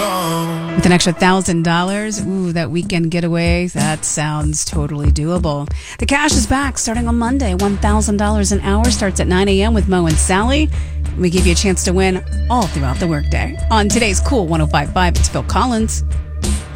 With an extra $1,000, ooh, that weekend getaway, that sounds totally doable. The cash is back starting on Monday. $1,000 an hour starts at 9 a.m. with Mo and Sally. We give you a chance to win all throughout the workday. On today's Cool 105.5, it's Phil Collins.